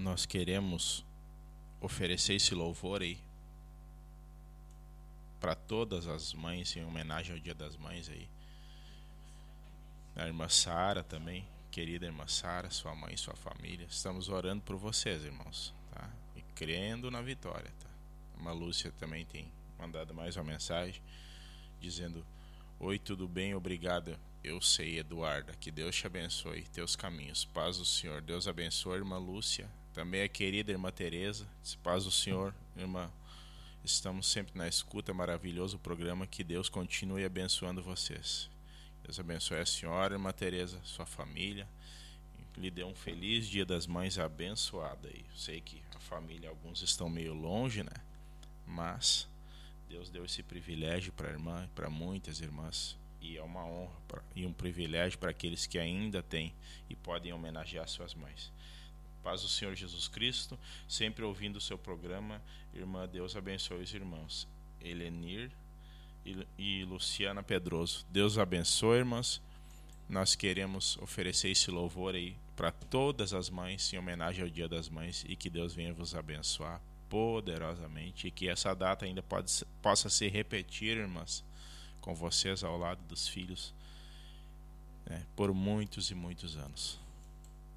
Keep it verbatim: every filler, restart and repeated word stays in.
nós queremos oferecer esse louvor aí para todas as mães, em homenagem ao Dia das Mães aí. A irmã Sara também, querida irmã Sara, sua mãe e sua família. Estamos orando por vocês, irmãos, tá? E crendo na vitória, tá? A irmã Lúcia também tem mandado mais uma mensagem dizendo: oi, tudo bem? Obrigado. Eu sei, Eduarda. Que Deus te abençoe teus caminhos. Paz do Senhor. Deus abençoe a irmã Lúcia. Também a querida irmã Tereza. Paz do Senhor, irmã. Estamos sempre na escuta. Maravilhoso programa. Que Deus continue abençoando vocês. Deus abençoe a senhora, irmã Tereza, sua família. Lhe dê um feliz Dia das Mães abençoado aí. Eu sei que a família, alguns estão meio longe, né? Mas Deus deu esse privilégio para a irmã e para muitas irmãs. E é uma honra pra, e um privilégio para aqueles que ainda têm e podem homenagear suas mães. Paz do Senhor Jesus Cristo, sempre ouvindo o seu programa. Irmã, Deus abençoe os irmãos Elenir e, e Luciana Pedroso. Deus abençoe, irmãs. Nós queremos oferecer esse louvor aí para todas as mães, em homenagem ao Dia das Mães, e que Deus venha vos abençoar poderosamente, e que essa data ainda pode, possa se repetir, irmãs, com vocês ao lado dos filhos, né, por muitos e muitos anos.